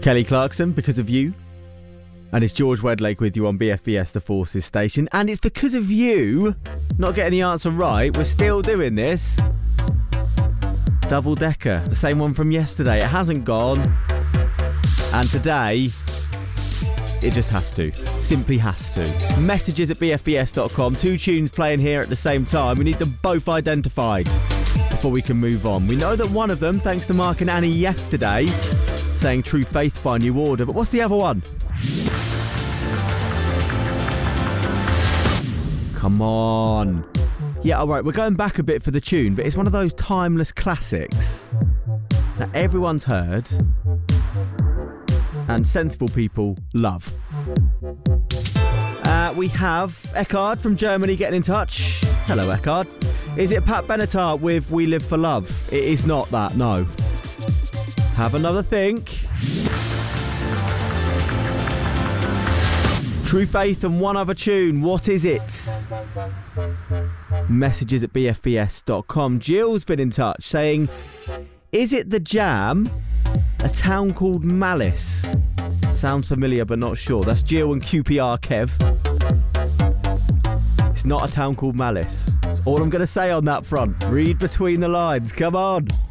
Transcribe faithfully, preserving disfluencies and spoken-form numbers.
Kelly Clarkson, Because of You. And it's George Wedlake with you on B F B S The Forces station. And it's because of you not getting the answer right, we're still doing this. Double decker, the same one from yesterday. It hasn't gone. And today, it just has to. Simply has to. Messages at b f b s dot com. Two tunes playing here at the same time. We need them both identified before we can move on. We know that one of them, thanks to Mark and Annie yesterday, saying True Faith by New Order. But what's the other one? Come on. Yeah, all right, we're going back a bit for the tune, but it's one of those timeless classics that everyone's heard and sensible people love. Uh, we have Eckhard from Germany getting in touch. Hello, Eckhard. Is it Pat Benatar with We Live for Love? It is not that, no. Have another think. True Faith and one other tune. What is it? Messages at b f b s dot com. Jill's been in touch saying, is it The Jam? A Town Called Malice. Sounds familiar but not sure. That's Jill and Q P R Kev. It's not A Town Called Malice. That's all I'm going to say on that front. Read between the lines. Come on.